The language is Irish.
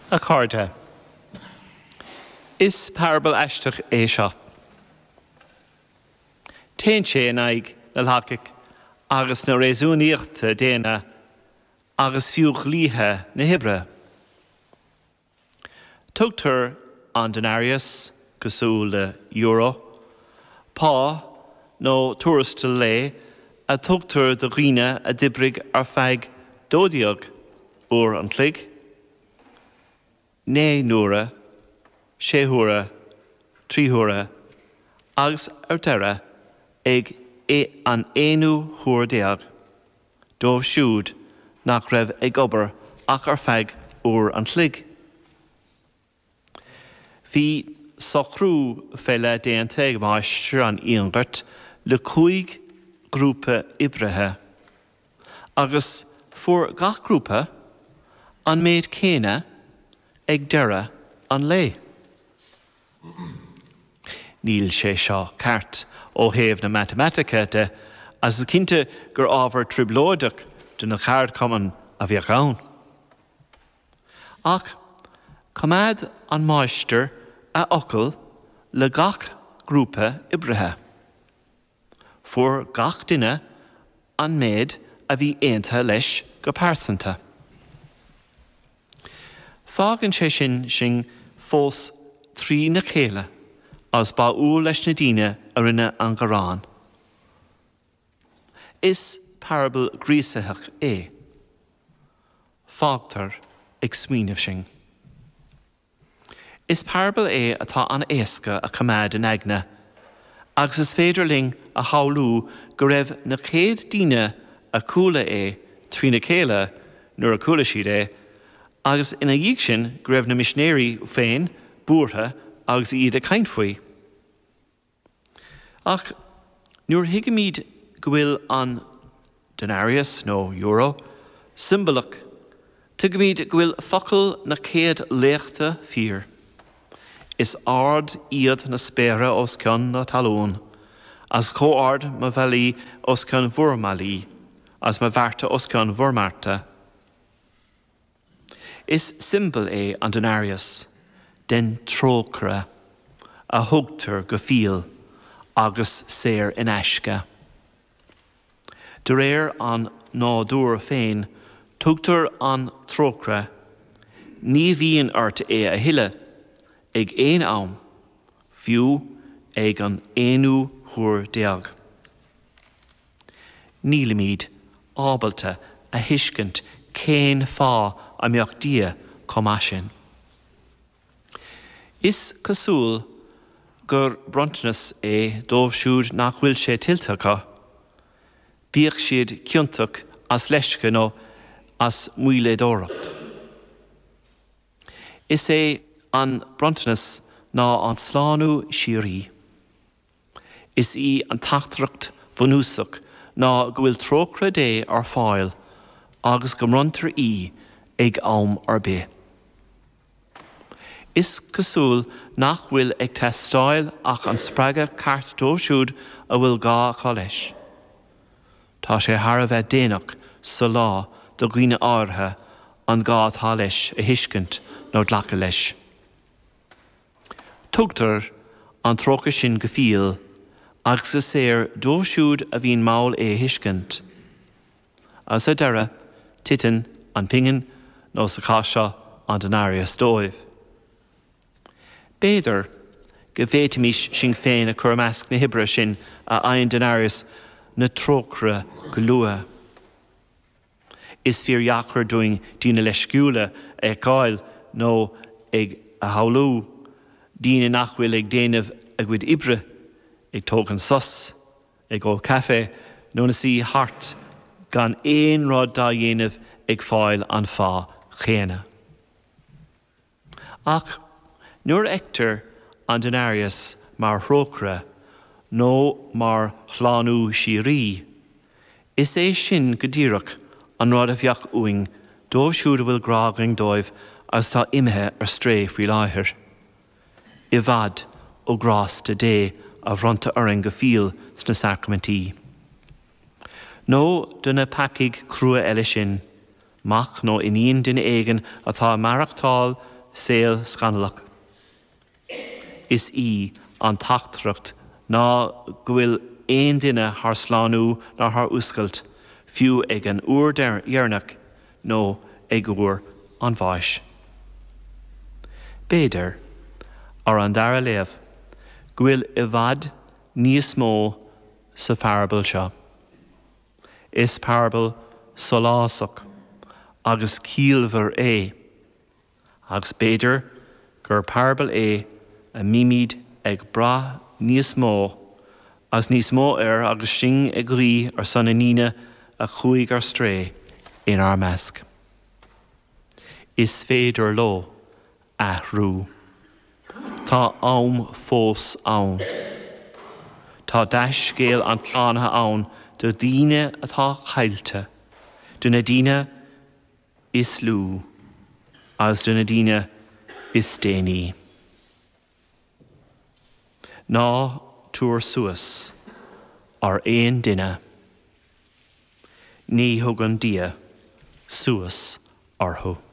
a cardha. Is parable ashtach é seo. Téin sé in aig na lhacaigh agus na réasúnaíochta déana agus fiúch líthe na hibre. Tugtar an denarius cosúil le euro, pá nó tuarasta le a tugtar do riine a dibrig ar feig dódiog úr an tlig, né nuaire, séhuaire, tríhuaire, agus ar deire ag an éanú huair déag, dómh siúd nach raibh ag obair ach ar feig úr an tlig. Bhí sochrú féile déanta ag máiste an íongart le 5 grúpa ibrithe, agus fuair gach grúpa an méid céine ag deire an lé. Níl sé seo ceart ó thaobh na matematica de as is cinnte gur ábhar triblóideach de na chaird cumann a bhí ann. Ach, cumad an máistear a ocail le gach grúpa ibrithe. Fuair gach duine an méid a bhí aontaithe leis go pásanta. Fágann sé sin fós trí na chéile as ba úl leis na daoine a rinne an Gharán. Is parable gríosaach é. Fágtar ag smaoinemh sin. Is parable é atá an éasca a cumad in aigne, agus is féidirling a hallú go raibh na chéad daoine a cúla é trí na chéile nuair a cúla siad é, agus ina dhéag sin go raibh na misnéirí féin búrtha agus iad a caint faoi. Ach, nuair thuige míad go bhfuil an denarius nó euro symbolach, tuige míad go bhfuil focail na céad léachta fíor. Is ard iad na spéire os ceann na talún, as cóard ma bhelí os ceann bhurmalí, as ma bharta os ceann bhurmarta. Is symbol é an denarius, den trócra, a thugtar go fíl, agus séir in aisce. De réir an nádúr féin, tugtar an trócra, ní bhíonn ort é a huile, ag éon am, fiú ag an éanú huair déag. Níl míad ábalta a hiiscint céin fá a mbeadh dia comá sin. Is cosúil gur brontnas é dómh siúd nach bhfuil sé tilteacha, bíodh siad ciúntach as leisce nó as muiledóireacht. Is é an brontnas ná an sláánú sirí. Is í an tachtreacht vonúsach ná go bhfuil trócra dé ar fáil agus go mrontar í ag am ar bé. Is cosúil nach bhfuil ag testáil ach an spreaga cart dómhsiúd a bhfuil gá cá leis. Tá sé thar a bheith déanaach sa lá do ghuine áirithe an gá tá leis a hiiscint nó dlacha leis. Tugtar an tróca sin go fíl, agus is séir dómhsiúd a bhíon máil é hiiscint. As a deire, titan an pingin nó sa cáise an denarius dóibh. Béidir go bhféitimis sin féin a chur measc na hibre sin a aon denarius na trócra go lua. Is fíor dhachar doing dína leis sciúla ag cáil nó ag a hallú, dína nach bhfuil ag déanamh a gcuid ibre, ag tógan sos, ag ó cafe, nó na sí hart, gan éon rád dá dhéanamh ag fáil an fá chéine. Ach, nuair ectar an denarius mar trócra nó mar chláánú sirí, is é sin go díreach an rád a bheadh uing dómh siúd a bhfuil grágaing dóibh as tá imithe ar stré faoi láthair. I bhfad ó grás de dé a bhronta oring go fíl sna sacramentí. Nó duna pacaigh crua eile sin, mach nó iníon duine éigean atá marachtáil saol scanalach. Is an tachtracht ná go bhfuil aon duine th sláánú ná th uscailt fiú ag an uair dhearnach nó ag uair an bháis. Béidir ar an dara léamh go bhfuil I bhfad níos mó sa parable seo. Is parable solásach agus cíalmhar é, agus béidir gur parable é a mimid ag brath níos mó agus sin ag rí ar san aníine a chuig ar stré in our measc. Is féidir ló athrú. Tá am fós ann. Tá deis scéal an plánathe ann do daoine atá chailte, do na daoine is lú, as do na daoine is déanaí. Ná túair suas ar aon duine, ní thugann dia suas orthu.